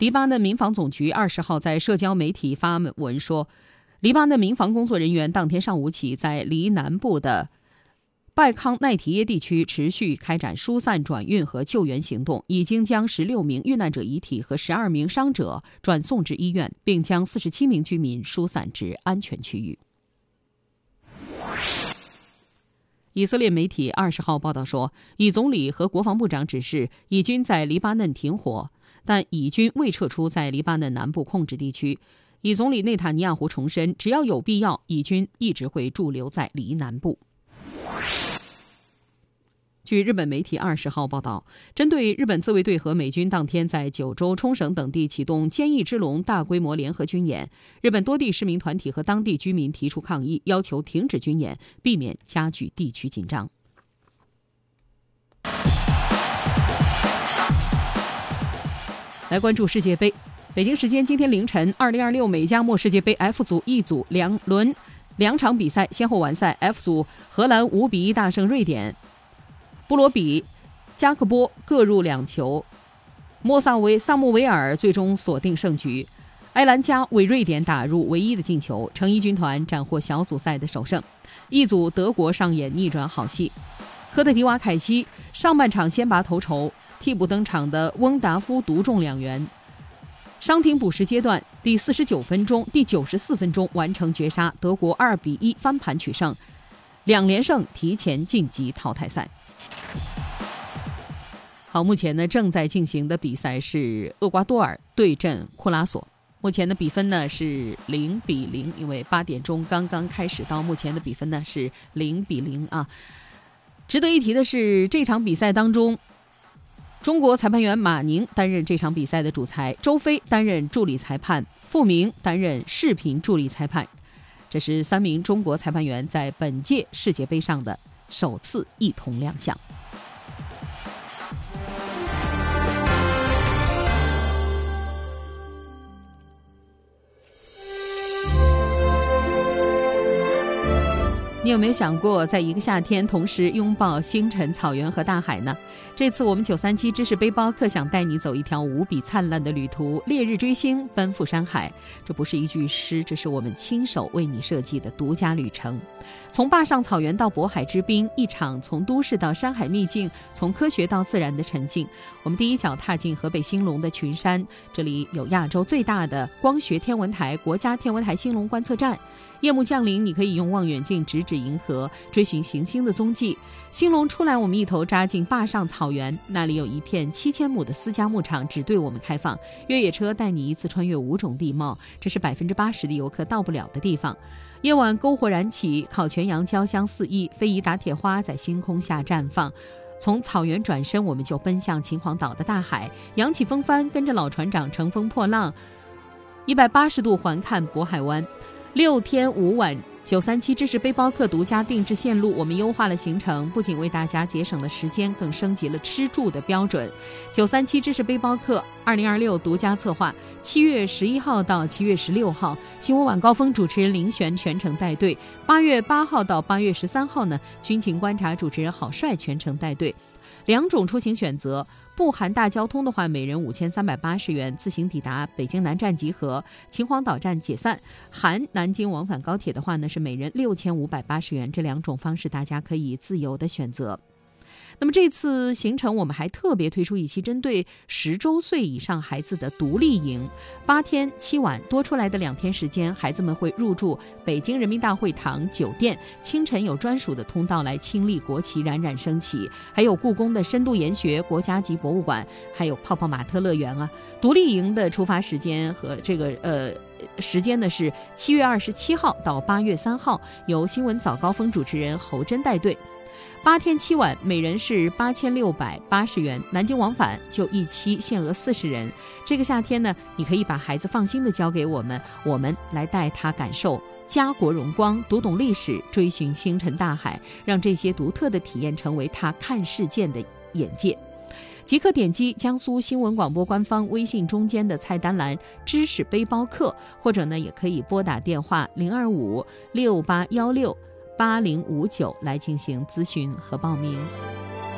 黎巴嫩民防总局20号在社交媒体发文说，黎巴嫩民防工作人员当天上午起在黎南部的拜康奈提耶地区持续开展疏散、转运和救援行动，已经将16名遇难者遗体和12名伤者转送至医院，并将47名居民疏散至安全区域。以色列媒体20号报道说，以总理和国防部长指示以军在黎巴嫩停火，但以军未撤出在黎巴嫩南部控制地区。以总理内塔尼亚胡重申，只要有必要，以军一直会驻留在黎南部。据日本媒体20号报道，针对日本自卫队和美军当天在九州、冲绳等地启动坚毅之龙大规模联合军演，日本多地市民团体和当地居民提出抗议，要求停止军演，避免加剧地区紧张。来关注世界杯。北京时间今天凌晨，2026美加墨世界杯 F 组 E 组两场比赛先后完赛。F 组荷兰5-1大胜瑞典，布罗比、加克波各入2球，萨穆维尔最终锁定胜局。埃兰加为瑞典打入唯一的进球，橙衣军团斩获小组赛的首胜。E 组德国上演逆转好戏，科特迪瓦凯西上半场先拔头筹，替补登场的翁达夫独中2元。伤停补时阶段，第94分钟完成绝杀，德国2-1翻盘取胜，2连胜提前晋级淘汰赛。好，目前呢正在进行的比赛是厄瓜多尔对阵库拉索，目前的比分呢是0-0，因为8点钟刚刚开始，到目前的比分呢是0-0啊。值得一提的是，这场比赛当中，中国裁判员马宁担任这场比赛的主裁，周飞担任助理裁判，傅明担任视频助理裁判。这是3名中国裁判员在本届世界杯上的首次一同亮相。你有没有想过，在一个夏天同时拥抱星辰、草原和大海呢？这次我们937知识背包客想带你走一条无比灿烂的旅途，烈日追星，奔赴山海。这不是一句诗，这是我们亲手为你设计的独家旅程。从坝上草原到渤海之滨，一场从都市到山海秘境，从科学到自然的沉浸。我们第一脚踏进河北兴隆的群山，这里有亚洲最大的光学天文台——国家天文台兴隆观测站。夜幕降临，你可以用望远镜直指银河，追寻行星的踪迹。兴隆出来，我们一头扎进坝上草原，那里有一片7000亩的私家牧场，只对我们开放。越野车带你一次穿越5种地貌，这是80%的游客到不了的地方。夜晚篝火燃起，烤全羊焦香四溢，非遗打铁花在星空下绽放。从草原转身，我们就奔向秦皇岛的大海，扬起风帆，跟着老船长乘风破浪，180度环看渤海湾。6天5晚，937知识背包客独家定制线路，我们优化了行程，不仅为大家节省了时间，更升级了吃住的标准。937知识背包客2026独家策划，7月11号到7月16号，新闻晚高峰主持人林璇全程带队；8月8号到8月13号呢，军情观察主持人郝帅全程带队。2种出行选择，不含大交通的话，每人5380元，自行抵达北京南站集合，秦皇岛站解散；含南京往返高铁的话呢，是每人6580元。这2种方式大家可以自由的选择。那么这次行程我们还特别推出一期针对10周岁以上孩子的独立营，8天7晚，多出来的2天时间，孩子们会入住北京人民大会堂酒店，清晨有专属的通道来亲历国旗冉冉升起，还有故宫的深度研学、国家级博物馆，还有泡泡玛特乐园啊。独立营的出发时间和这个时间呢是7月27号到8月3号，由新闻早高峰主持人侯真带队。8天7晚，每人是8680元，南京往返就一期，限额40人。这个夏天呢，你可以把孩子放心的交给我们，我们来带他感受家国荣光，读懂历史，追寻星辰大海，让这些独特的体验成为他看世界的眼界。即刻点击江苏新闻广播官方微信中间的菜单栏知识背包客，或者呢也可以拨打电话02568168059来进行咨询和报名。